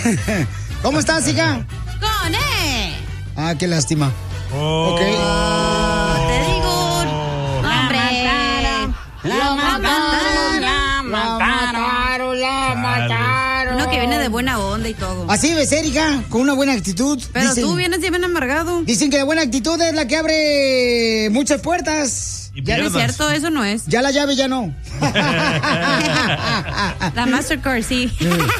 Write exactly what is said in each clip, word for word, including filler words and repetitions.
¿Cómo estás, hija? Con E. Ah, qué lástima. Oh. Ok. Oh, te digo, hombre. La mataron, la mataron, la mataron. Uno que viene de buena onda y todo. Así debe ser, hija, con una buena actitud. Pero dicen, tú vienes bien amargado. Dicen que la buena actitud es la que abre muchas puertas. Ya no es cierto, eso no es. Ya la llave ya no. La Mastercard, sí.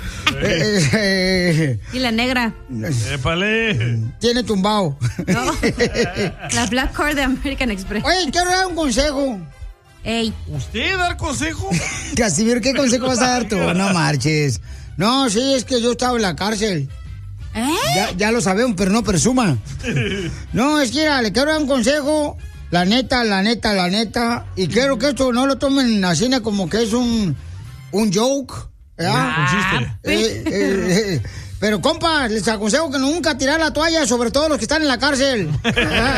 Y la negra. ¡Épale! Tiene tumbao. No. La Black Card de American Express. Oye, quiero dar un consejo. Ey. ¿Usted dar consejo? Casimiro, ¿qué consejo vas a dar tú? No marches. No, sí, es que yo estaba en la cárcel. ¿Eh? Ya, ya lo sabemos, pero no presuma. No, es que mira, le quiero dar un consejo. La neta, la neta, la neta. Y quiero que esto no lo tomen así como que es un, un joke. ¿Verdad? Un chiste. Eh, eh, eh, pero, compa, les aconsejo que nunca tirar la toalla, sobre todo los que están en la cárcel. ¿Te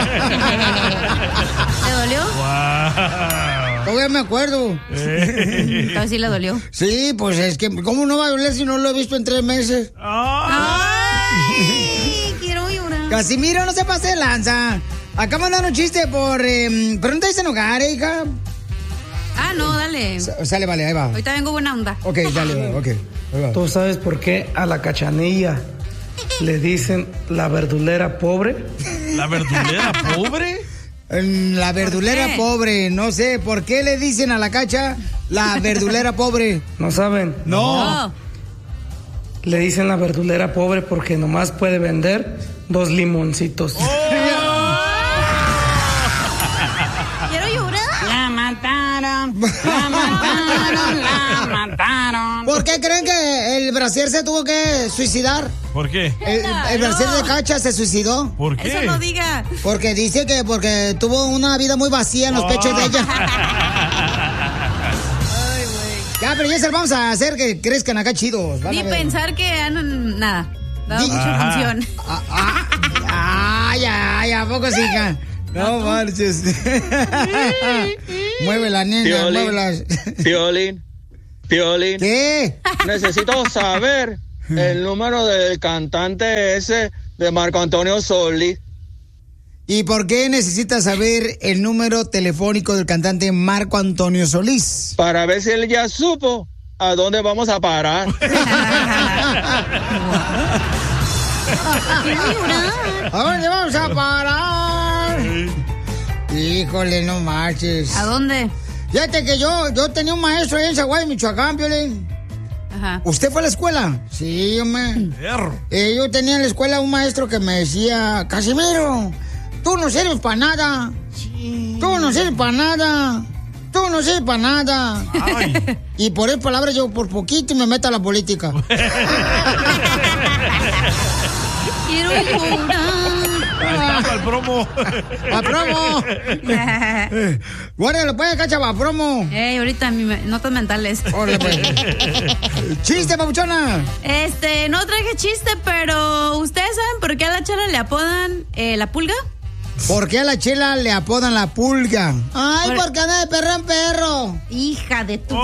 dolió? Wow. Todavía me acuerdo. Todavía sí le dolió. Sí, pues es que, ¿cómo no va a doler si no lo he visto en tres meses? ¡Ay! Quiero llorar. Casimiro, no se pase de lanza. Acá mandaron un chiste por... Eh, pero no te dicen hogar, eh, hija. Ah, no, dale. S- sale, vale, ahí va. Ahorita vengo buena onda. Ok, dale, ok. Ahí va. ¿Tú sabes por qué a la Cachanilla le dicen la verdulera pobre? ¿La verdulera pobre? La verdulera qué? pobre, no sé, ¿por qué le dicen a la Cacha la verdulera pobre? ¿No saben? No. No. Le dicen la verdulera pobre porque nomás puede vender dos limoncitos. Quiero llorar. La mataron, la mataron, la mataron. ¿Por qué creen que el brasier se tuvo que suicidar? ¿Por qué? El, el brasier de Cacha se suicidó. ¿Por qué? Eso no diga. Porque dice que porque tuvo una vida muy vacía en los Oh. pechos de ella. Ya, pero ya se lo vamos a hacer que crezcan acá chidos. Van Ni a ver. pensar que han nada. Dado Di- mucha Ajá. función. Ah, ah, ay, ay, ¿a poco sí, hija? No marches. Mueve la nena, Piolín. muévela. Piolín, Piolín, ¿Qué? necesito saber el número del cantante ese de Marco Antonio Solís. ¿Y por qué necesitas saber el número telefónico del cantante Marco Antonio Solís? Para ver si él ya supo a dónde vamos a parar. ¿A dónde vamos a parar? Híjole, no marches. ¿A dónde? Fíjate que yo, yo tenía un maestro ahí en Zaguay, Michoacán, Piolín. Ajá. ¿Usted fue a la escuela? Sí, hombre. Perro. Eh, yo tenía en la escuela un maestro que me decía, Casimiro, tú no sirves para nada. Tú no sirves para nada. Tú no sirves para nada. Ay. Y por esas palabras yo por poquito me meto a la política. Quiero llorar. Ahí está, para el promo. ¡Va promo! Guárdalo pues, Cacha, va promo. Ey, ahorita mi me- notas mentales. Órale, pues. ¡Chiste, papuchona! Este, no traje chiste, pero ¿ustedes saben por qué a la chela le apodan eh, la pulga? ¿Por qué a la chela le apodan la pulga? Ay, Por- porque anda de perro en perro. Hija de tu... Oh.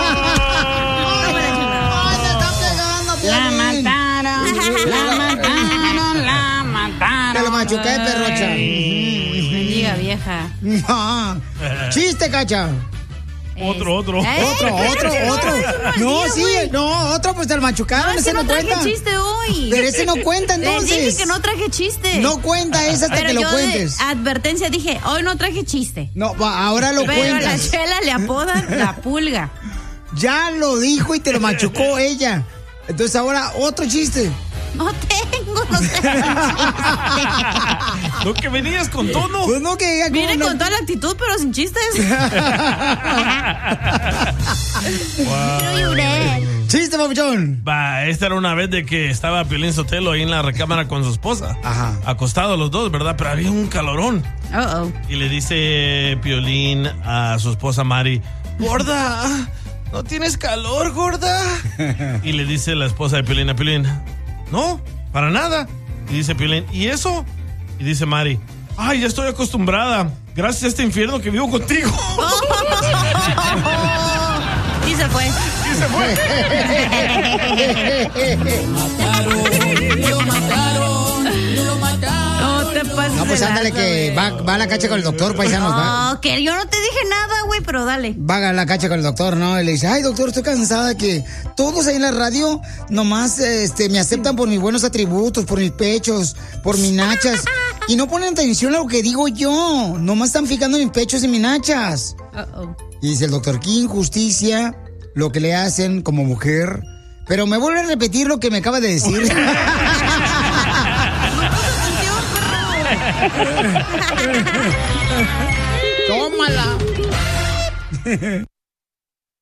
¡Ay, te está pegando, La Piolín! mataron, la mataron, la mataron. Te lo machuqué, perrocha. Bendiga vieja. No. ¡Chiste, Cacha! Otro, otro. Eh, Otro, otro, espérate, otro. no, No, olvida, sí, güey. no, otro pues te lo machucaron, No, ese ese no no traje cuenta. chiste hoy. Pero ese no cuenta Les entonces. dije que no traje chiste. No cuenta ese hasta Pero que lo yo cuentes. de advertencia dije, hoy no traje chiste. No, va, ahora lo Pero a la cuentas. chela le apodan la pulga. Ya lo dijo y te lo machucó ella. Entonces ahora otro chiste. No tengo, no tengo ¿No que venías con tono? Pues no que diga Viene cómo con no- toda la actitud, pero sin chistes. Quiero llorar. Chiste, papuchón. Va, esta era una vez de que estaba Piolín Sotelo ahí en la recámara con su esposa. Ajá. Acostados los dos, ¿verdad? Pero había un calorón. Uh oh. Y le dice Piolín a su esposa Mari, gorda, ¿no tienes calor, gorda? Y le dice la esposa de Piolín a Piolín, no, para nada. Y dice Piolín, ¿y eso? Y dice Mari, ay, ya estoy acostumbrada. Gracias a este infierno que vivo contigo. Y se fue. Y se fue. mataron, lo mataron, lo mataron. No te pases. No, pues de ándale lanza, que va, va a la cacha con el doctor, paisanos. Va, No, que yo no te dije nada, güey, pero dale. va a la cacha con el doctor, ¿no? Y le dice, ay, doctor, estoy cansada que todos ahí en la radio nomás este, me aceptan por mis buenos atributos, por mis pechos, por mis nachas. Y no ponen atención a lo que digo yo. Nomás están fijando en mis pechos y mis nachas. Uh-oh. Y dice el doctor, qué injusticia lo que le hacen como mujer. Pero me vuelve a repetir lo que me acaba de decir. Tómala.